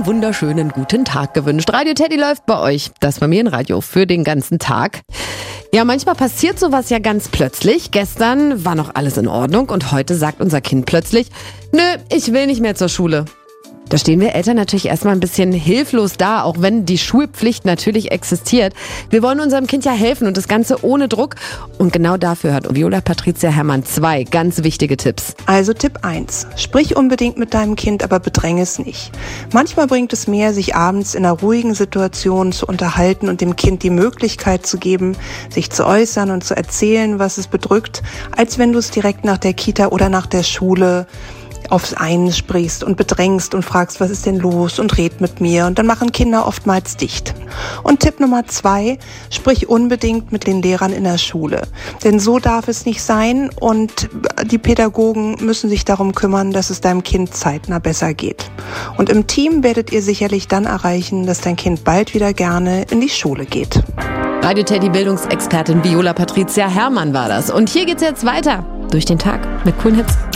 einen wunderschönen guten Tag gewünscht. Radio Teddy läuft bei euch, das Familienradio für den ganzen Tag. Ja, manchmal passiert sowas ja ganz plötzlich. Gestern war noch alles in Ordnung und heute sagt unser Kind plötzlich, nö, ich will nicht mehr zur Schule. Da stehen wir Eltern natürlich erstmal ein bisschen hilflos da, auch wenn die Schulpflicht natürlich existiert. Wir wollen unserem Kind ja helfen und das Ganze ohne Druck. Und genau dafür hat Viola Patricia Herrmann 2 ganz wichtige Tipps. Also Tipp 1. Sprich unbedingt mit deinem Kind, aber bedränge es nicht. Manchmal bringt es mehr, sich abends in einer ruhigen Situation zu unterhalten und dem Kind die Möglichkeit zu geben, sich zu äußern und zu erzählen, was es bedrückt, als wenn du es direkt nach der Kita oder nach der Schule aufs Einen sprichst und bedrängst und fragst, was ist denn los und red mit mir. Und dann machen Kinder oftmals dicht. Und Tipp Nummer 2, sprich unbedingt mit den Lehrern in der Schule. Denn so darf es nicht sein und die Pädagogen müssen sich darum kümmern, dass es deinem Kind zeitnah besser geht. Und im Team werdet ihr sicherlich dann erreichen, dass dein Kind bald wieder gerne in die Schule geht. Radio Teddy Bildungsexpertin Viola Patricia Herrmann war das. Und hier geht's jetzt weiter durch den Tag mit coolen Hits.